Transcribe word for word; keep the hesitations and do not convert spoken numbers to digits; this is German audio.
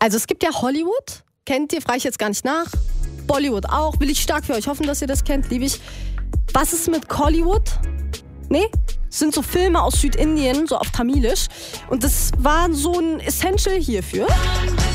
Also es gibt ja Hollywood, kennt ihr, frage ich jetzt gar nicht nach. Bollywood auch, will ich stark für euch hoffen, dass ihr das kennt, liebe ich. Was ist mit Kollywood? Nee? Das sind so Filme aus Südindien, so auf Tamilisch. Und das war so ein Essential hierfür.